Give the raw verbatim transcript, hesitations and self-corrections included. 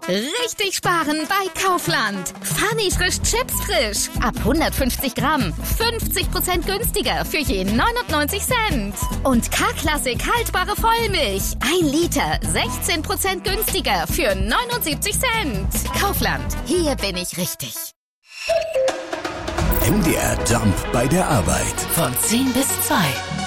Richtig sparen bei Kaufland. Funny frisch Chips frisch. Ab hundertfünfzig Gramm. fünfzig Prozent günstiger für je neunundneunzig Cent. Und K-Klassik haltbare Vollmilch. Ein Liter. sechzehn Prozent günstiger für neunundsiebzig Cent. Kaufland. Hier bin ich richtig. M D R Jump bei der Arbeit. Von zehn bis zwei.